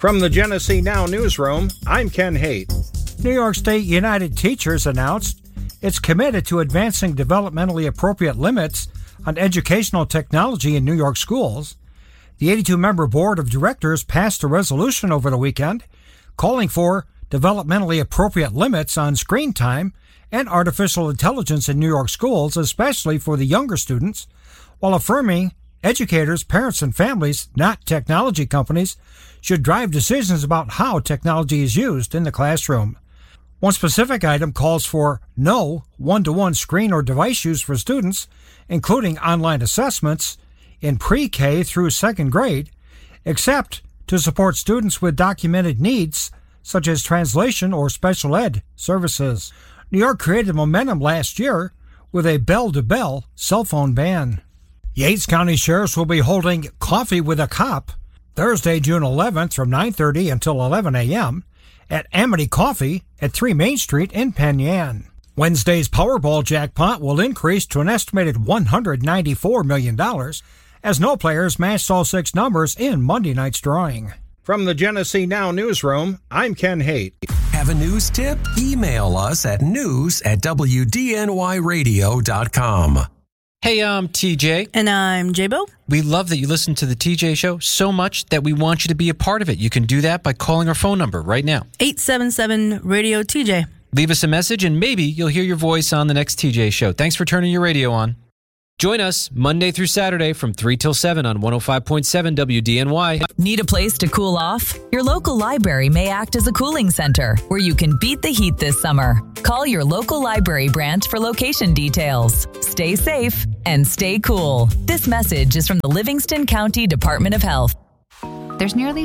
From the Genesee Now newsroom, I'm Ken Haight. New York State United Teachers announced it's committed to advancing developmentally appropriate limits on educational technology in New York schools. The 82-member board of directors passed a resolution over the weekend calling for developmentally appropriate limits on screen time and artificial intelligence in New York schools, especially for the younger students, while affirming educators, parents, and families, not technology companies, should drive decisions about how technology is used in the classroom. One specific item calls for no one-to-one screen or device use for students, including online assessments, in pre-K through second grade, except to support students with documented needs such as translation or special ed services. New York created momentum last year with a bell-to-bell cell phone ban. Yates County sheriffs will be holding Coffee with a Cop Thursday, June 11th from 9:30 until 11 a.m. at Amity Coffee at 3 Main Street in Penn Yan. Wednesday's Powerball jackpot will increase to an estimated $194 million as no players matched all 6 numbers in Monday night's drawing. From the Genesee Now newsroom, I'm Ken Haight. Have a news tip? Email us at news@wdnyradio.com. Hey, I'm TJ. And I'm J-Bo. We love that you listen to the TJ Show so much that we want you to be a part of it. You can do that by calling our phone number right now. 877-RADIO-TJ. Leave us a message and maybe you'll hear your voice on the next TJ Show. Thanks for turning your radio on. Join us Monday through Saturday from 3 till 7 on 105.7 WDNY. Need a place to cool off? Your local library may act as a cooling center where you can beat the heat this summer. Call your local library branch for location details. Stay safe and stay cool. This message is from the Livingston County Department of Health. There's nearly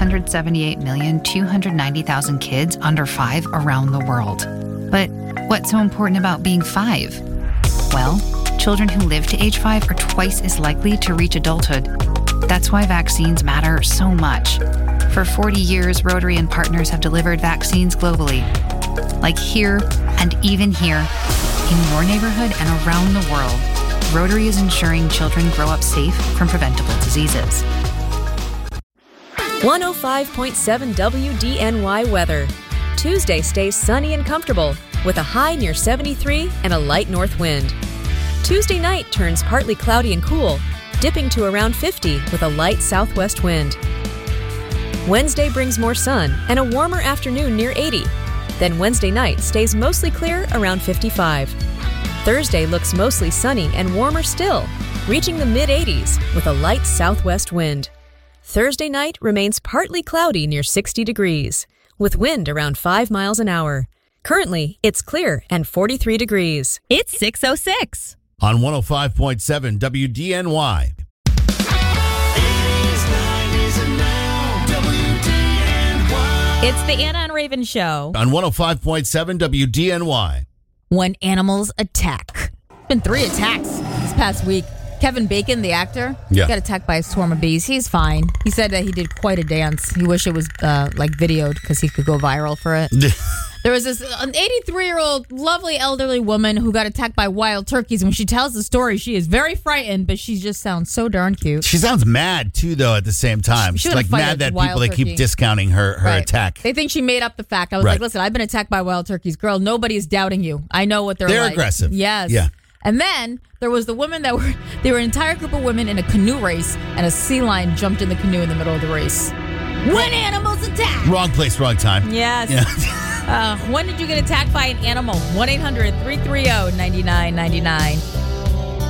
678,290,000 kids under 5 around the world. But what's so important about being 5? Well, children who live to age 5 are twice as likely to reach adulthood. That's why vaccines matter so much. For 40 years, Rotary and partners have delivered vaccines globally. Like here and even here, in your neighborhood and around the world, Rotary is ensuring children grow up safe from preventable diseases. 105.7 WDNY weather. Tuesday stays sunny and comfortable with a high near 73 and a light north wind. Tuesday night turns partly cloudy and cool, dipping to around 50 with a light southwest wind. Wednesday brings more sun and a warmer afternoon near 80. Then Wednesday night stays mostly clear around 55. Thursday looks mostly sunny and warmer still, reaching the mid-80s with a light southwest wind. Thursday night remains partly cloudy near 60 degrees, with wind around 5 miles an hour. Currently, it's clear and 43 degrees. It's 6:06. On 105.7 WDNY. 80s, 90s, and now, WDNY. It's the Anna and Raven Show. On 105.7 WDNY. When animals attack. Been 3 attacks this past week. Kevin Bacon, the actor, got attacked by a swarm of bees. He's fine. He said that he did quite a dance. He wished it was videoed because he could go viral for it. There was an 83-year-old lovely elderly woman who got attacked by wild turkeys. And when she tells the story, she is very frightened, but she just sounds so darn cute. She sounds mad, too, though, at the same time. She's like mad that people, they keep discounting her attack. They think she made up the fact. I was like, listen, I've been attacked by wild turkeys. Girl, nobody's doubting you. I know what they're like. They're aggressive. Yes. Yeah. And then there was the women they were an entire group of women in a canoe race, and a sea lion jumped in the canoe in the middle of the race. When animals attack! Wrong place, wrong time. Yes. Yeah. When did you get attacked by an animal? 1-800-330-9999.